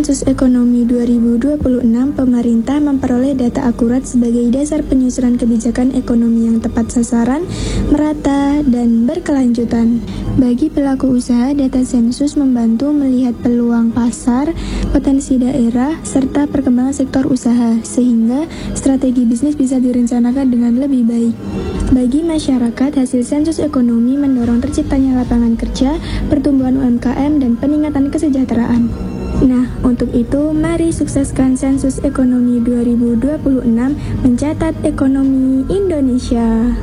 Sensus Ekonomi 2026, pemerintah memperoleh data akurat sebagai dasar penyusunan kebijakan ekonomi yang tepat sasaran, merata, dan berkelanjutan. Bagi pelaku usaha, data sensus membantu melihat peluang pasar, potensi daerah, serta perkembangan sektor usaha, sehingga strategi bisnis bisa direncanakan dengan lebih baik. Bagi masyarakat, hasil sensus ekonomi mendorong terciptanya lapangan kerja, pertumbuhan UMKM, dan peningkatan kesejahteraan. Nah, untuk itu, mari sukseskan Sensus Ekonomi 2026 mencatat ekonomi Indonesia.